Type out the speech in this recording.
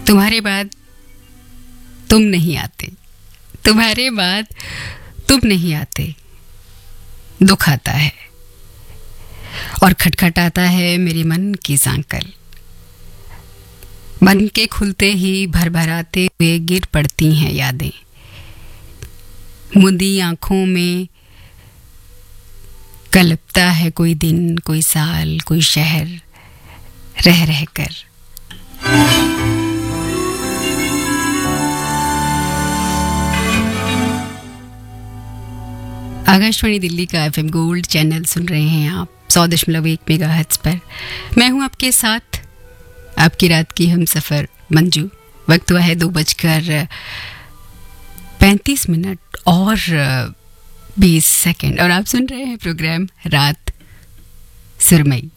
तुम्हारे बाद तुम नहीं आते, तुम्हारे बाद तुम नहीं आते, दुख आता है और खटखटाता है मेरे मन की सांकल। मन के खुलते ही भरभराते हुए गिर पड़ती हैं यादें, मुंदी आंखों में कलपता है कोई दिन, कोई साल, कोई शहर, रह रह कर। आकाशवाणी दिल्ली का एफएम गोल्ड चैनल सुन रहे हैं आप 100.1 मेगाहर्ट्ज पर। मैं हूं आपके साथ, आपकी रात की हम सफर मंजू। वक्त हुआ है 2:35 और 20 सेकंड और आप सुन रहे हैं प्रोग्राम रात सुरमई।